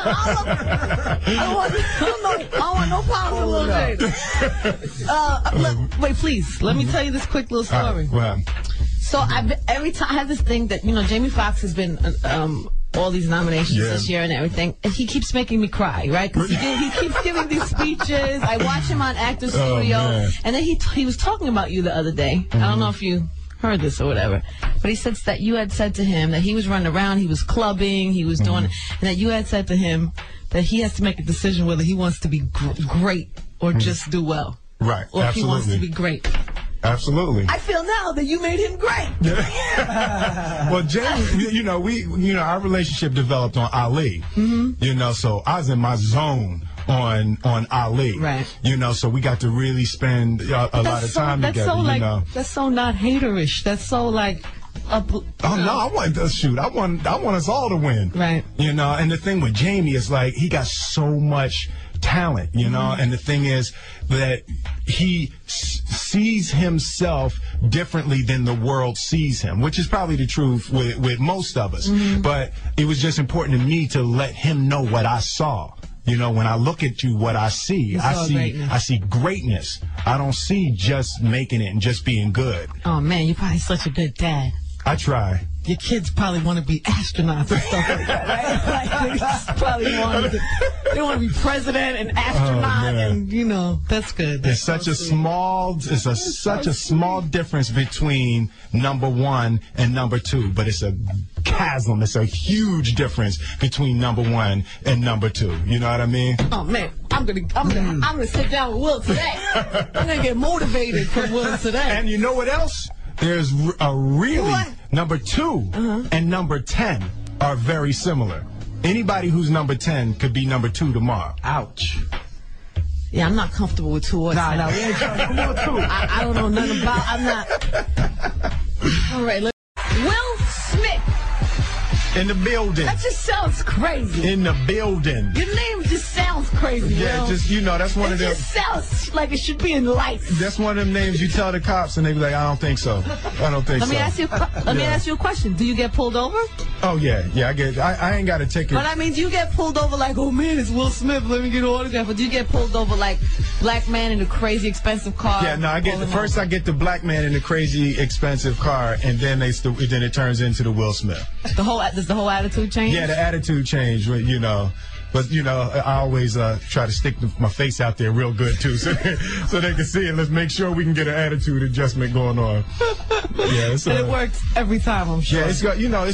I want no problems with Lil Jada. Wait, please. Let me tell you this quick little story. Well, so every time I have this thing that, Jamie Foxx has been all these nominations this year and everything, and he keeps making me cry, right? Because he keeps giving these speeches. I watch him on Actors Studio, and then he was talking about you the other day. I don't know if you heard this or whatever, but he said that you had said to him that he was running around, he was clubbing, he was doing, and that you had said to him that he has to make a decision whether he wants to be great or just do well. Right, or absolutely. if he wants to be great. Absolutely. I feel now that you made him great. Well, Jamie, our relationship developed on Ali. So I was in my zone on Ali. Right. So we got to really spend a lot of time together. That's so not haterish. That's so like. No, I want us all to win. Right. And the thing with Jamie is like he got so much talent, and the thing is that he sees himself differently than the world sees him, which is probably the truth with most of us. But it was just important to me to let him know what I saw. When I look at you, what I see, I see greatness. I don't see just making it and just being good. Oh man, you're probably such a good dad. I try. Your kids probably want to be astronauts and stuff like that, right? Like, they just probably want to be president and astronaut, and that's good. It's such a small difference between number one and number two, but it's a chasm. It's a huge difference between number one and number two. You know what I mean? Oh man, I'm gonna sit down with Will today. I'm gonna get motivated from Will today. And you know what else? There's number 2 and number 10 are very similar. Anybody who's number 10 could be number 2 tomorrow. Ouch. Yeah, I'm not comfortable with 2 or 10. No, we ain't comfortable with 2. I don't know nothing about. I'm not. All right, Will Smith. In the building. That just sounds crazy. In the building. Your name just sounds crazy. Yeah, Will. That's one of them. It just sounds like it should be in lights. That's one of them names you tell the cops and they be like, I don't think so. I don't think so. Let me ask you a question. Do you get pulled over? Oh, yeah. I ain't got a ticket. But I mean, do you get pulled over like, oh man, it's Will Smith, let me get an autograph? Or do you get pulled over like black man in a crazy expensive car? Yeah, no, I get the black man in the crazy expensive car, and then it turns into the Will Smith. Does the whole attitude change? Yeah, the attitude changed, But, I always try to stick my face out there real good, too, so they can see it. Let's make sure we can get an attitude adjustment going on. Yeah, and it works every time, I'm sure. Yeah, it's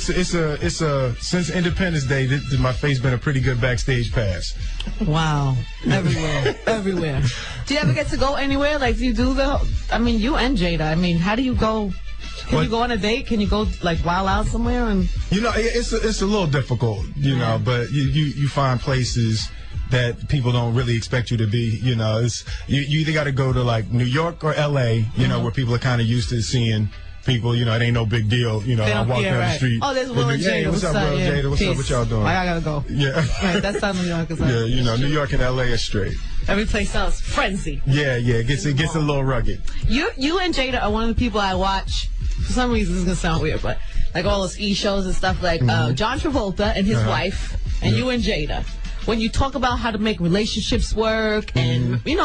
got, since Independence Day, my face been a pretty good backstage pass. Wow. Everywhere. Do you ever get to go anywhere? Like, do you do you and Jada, how do you go? Can you go on a date? Can you go wild out somewhere? And it's a little difficult, but you find places that people don't really expect you to be. You either got to go to New York or L.A. Where people are kind of used to seeing people. It ain't no big deal. I walk down the street. Oh, there's Will and Jada. Hey, what's up, Will and Jada? What's up? What y'all doing? I gotta go. Yeah. Right, that's how New York is. Yeah, New York and L.A. is straight. Every place else, frenzy. Yeah, it gets a little rugged. You and Jada are one of the people I watch. For some reason, this is gonna sound weird, but all those shows and stuff John Travolta and his wife, and you and Jada. When you talk about how to make relationships work, and you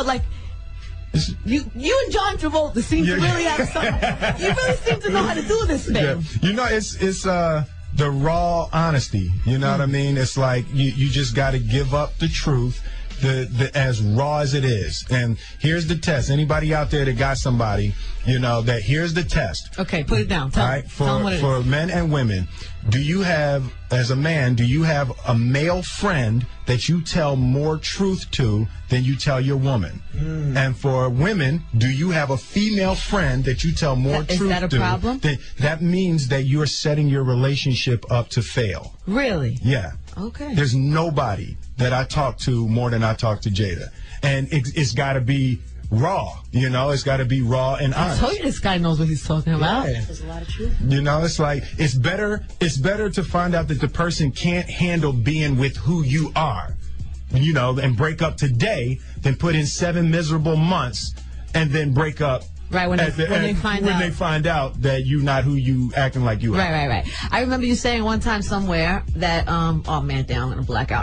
and John Travolta seem to really have something. You really seem to know how to do this thing. Yeah. It's the raw honesty. You know what I mean? It's like you just got to give up the truth. As raw as it is. And here's the test. Anybody out there that got somebody, that here's the test. Okay, put it down. Tell them what it is. For men and women, as a man, do you have a male friend that you tell more truth to than you tell your woman? And for women, do you have a female friend that you tell more truth to? Is that a problem? That means that you're setting your relationship up to fail. Really? Yeah. Okay. There's nobody that I talk to more than I talk to Jada. And it's got to be raw, it's got to be raw and honest. I told you this guy knows what he's talking about. Yeah. There's a lot of truth. It's like, it's better to find out that the person can't handle being with who you are, and break up today than put in 7 miserable months and then break up. Right, when they find out that you're not who you acting like you are. Right. I remember you saying one time somewhere that, oh man, damn, I'm going to black out.